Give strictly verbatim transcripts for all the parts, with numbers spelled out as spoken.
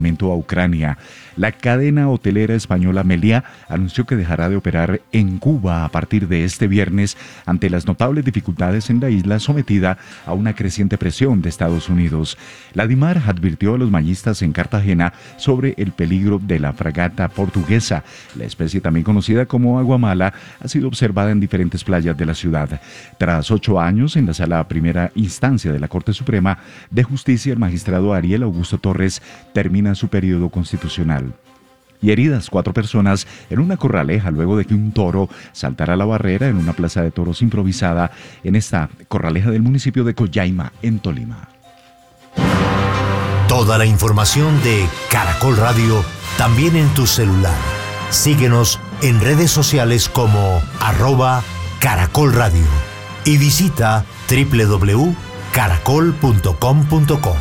a Ucrania. La cadena hotelera española Meliá anunció que dejará de operar en Cuba a partir de este viernes ante las notables dificultades en la isla sometida a una creciente presión de Estados Unidos. La DIMAR advirtió a los mayistas en Cartagena sobre el peligro de la fragata portuguesa. La especie, también conocida como aguamala, ha sido observada en diferentes playas de la ciudad. Tras ocho años en la sala primera instancia de la Corte Suprema de Justicia, el magistrado Ariel Augusto Torres termina su periodo constitucional. Y heridas cuatro personas en una corraleja luego de que un toro saltara la barrera en una plaza de toros improvisada en esta corraleja del municipio de Collaima, en Tolima. Toda la información de Caracol Radio también en tu celular. Síguenos en redes sociales como arroba Caracol Radio y visita doble u doble u doble u punto caracol punto com punto co.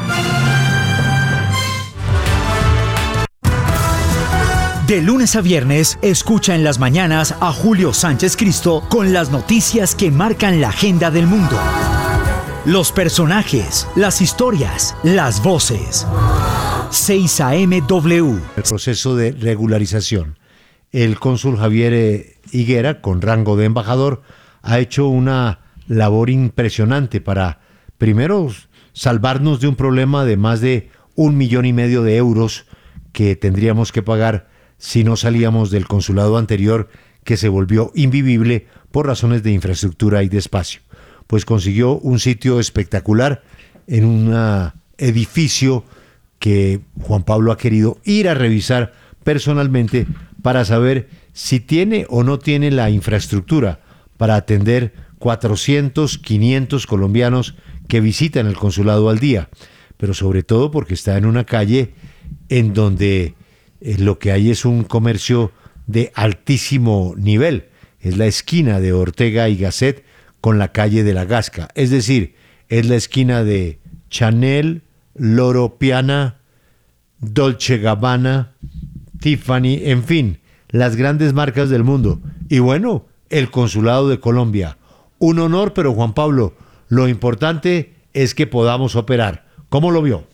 De lunes a viernes, escucha en las mañanas a Julio Sánchez Cristo con las noticias que marcan la agenda del mundo. Los personajes, las historias, las voces. seis A M W. El proceso de regularización. El cónsul Javier Higuera, con rango de embajador, ha hecho una labor impresionante para, primero, salvarnos de un problema de más de un millón y medio de euros que tendríamos que pagar si no salíamos del consulado anterior, que se volvió invivible por razones de infraestructura y de espacio. Pues consiguió un sitio espectacular en un edificio que Juan Pablo ha querido ir a revisar personalmente para saber si tiene o no tiene la infraestructura para atender cuatrocientos, quinientos colombianos que visitan el consulado al día, pero sobre todo porque está en una calle en donde eh, lo que hay es un comercio de altísimo nivel. Es la esquina de Ortega y Gasset con la calle de la Gasca, es decir, es la esquina de Chanel, Loro Piana, Dolce Gabbana, Tiffany, en fin, las grandes marcas del mundo. Y bueno, el Consulado de Colombia. Un honor, pero Juan Pablo, lo importante es que podamos operar. ¿Cómo lo vio?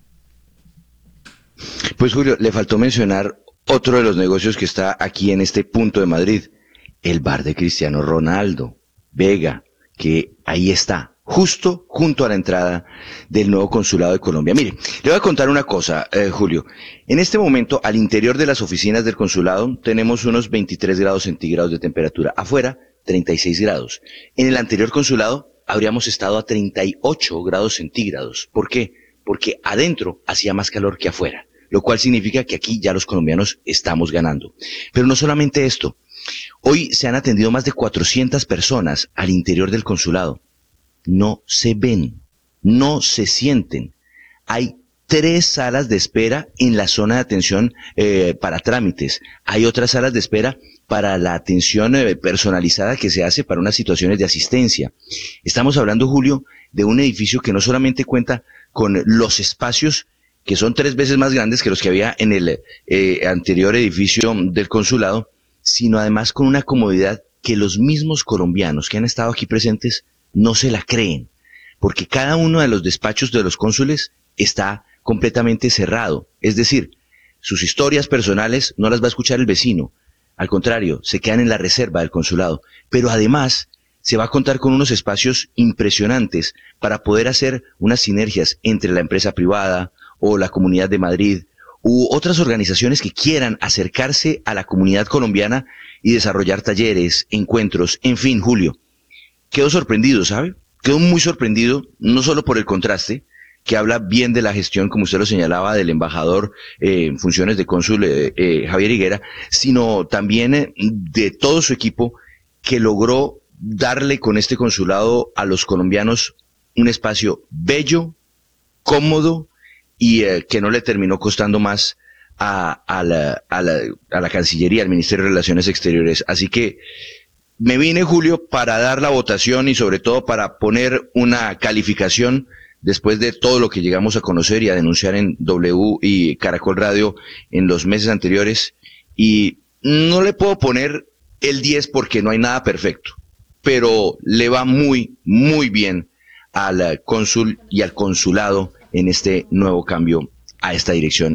Pues Julio, le faltó mencionar otro de los negocios que está aquí en este punto de Madrid, el bar de Cristiano Ronaldo, Vega, que ahí está, justo junto a la entrada del nuevo consulado de Colombia. Mire, le voy a contar una cosa, eh, Julio. En este momento, al interior de las oficinas del consulado, tenemos unos veintitrés grados centígrados de temperatura. Afuera, treinta y seis grados. En el anterior consulado, habríamos estado a treinta y ocho grados centígrados. ¿Por qué? Porque adentro hacía más calor que afuera, lo cual significa que aquí ya los colombianos estamos ganando. Pero no solamente esto. Hoy se han atendido más de cuatrocientas personas al interior del consulado. No se ven, no se sienten. Hay tres salas de espera en la zona de atención eh, para trámites. Hay otras salas de espera para la atención eh, personalizada que se hace para unas situaciones de asistencia. Estamos hablando, Julio, de un edificio que no solamente cuenta con los espacios que son tres veces más grandes que los que había en el eh, anterior edificio del consulado, sino además con una comodidad que los mismos colombianos que han estado aquí presentes no se la creen, porque cada uno de los despachos de los cónsules está completamente cerrado, es decir, sus historias personales no las va a escuchar el vecino, al contrario, se quedan en la reserva del consulado, pero además se va a contar con unos espacios impresionantes para poder hacer unas sinergias entre la empresa privada o la Comunidad de Madrid u otras organizaciones que quieran acercarse a la comunidad colombiana y desarrollar talleres, encuentros, en fin, Julio. Quedo sorprendido, ¿sabe? Quedo muy sorprendido, no solo por el contraste, que habla bien de la gestión, como usted lo señalaba, del embajador eh, en funciones de cónsul eh, eh, Javier Higuera, sino también eh, de todo su equipo que logró darle con este consulado a los colombianos un espacio bello, cómodo y eh, que no le terminó costando más a, a, la, a, la, a la Cancillería, al Ministerio de Relaciones Exteriores. Así que me vine, Julio, para dar la votación y sobre todo para poner una calificación después de todo lo que llegamos a conocer y a denunciar en W y Caracol Radio en los meses anteriores. Y no le puedo poner el diez porque no hay nada perfecto, pero le va muy, muy bien al cónsul y al consulado en este nuevo cambio a esta dirección